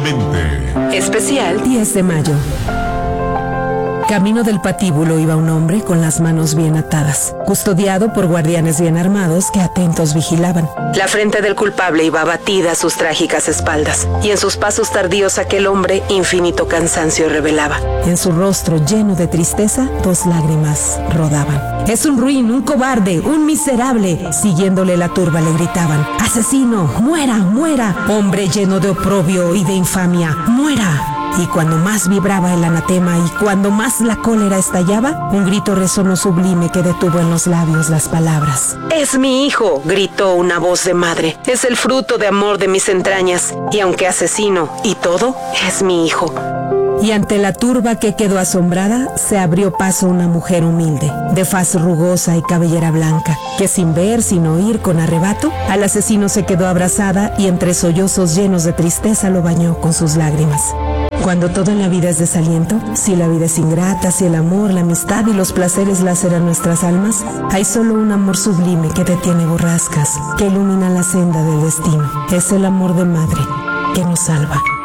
Intensamente. Especial 10 de mayo. Camino del patíbulo iba un hombre con las manos bien atadas, custodiado por guardianes bien armados que atentos vigilaban. La frente del culpable iba abatida a sus trágicas espaldas, y en sus pasos tardíos aquel hombre infinito cansancio revelaba. En su rostro lleno de tristeza, 2 lágrimas rodaban. Es un ruin, un cobarde, un miserable. Siguiéndole la turba le gritaban: asesino, muera, muera. Hombre lleno de oprobio y de infamia, muera. Y cuando más vibraba el anatema y cuando más la cólera estallaba, un grito resonó sublime que detuvo en los labios las palabras. «Es mi hijo», gritó una voz de madre. «Es el fruto de amor de mis entrañas, y aunque asesino y todo, es mi hijo». Y ante la turba que quedó asombrada, se abrió paso una mujer humilde, de faz rugosa y cabellera blanca, que sin ver, sin oír, con arrebato, al asesino se quedó abrazada y entre sollozos llenos de tristeza lo bañó con sus lágrimas. Cuando todo en la vida es desaliento, si la vida es ingrata, si el amor, la amistad y los placeres laceran nuestras almas, hay solo un amor sublime que detiene borrascas, que ilumina la senda del destino. Es el amor de madre que nos salva.